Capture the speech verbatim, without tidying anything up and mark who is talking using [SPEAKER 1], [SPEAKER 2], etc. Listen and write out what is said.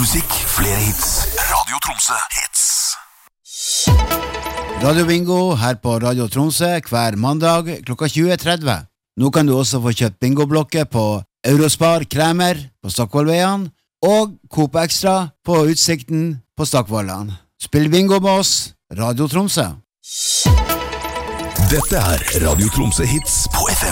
[SPEAKER 1] musikk, flere hits. Radio Tromsø Hits.
[SPEAKER 2] Radio Bingo her på Radio Tromsø hver mandag klokka tjue tretti. Nå kan du også få kjøpt bingoblokker på Eurospar Kremer på Stockvollveien og Coop Extra på Utsikten på Stockvollan. Spill bingo med oss, Radio Tromsø.
[SPEAKER 1] Dette er Radio Tromsø Hits på F M.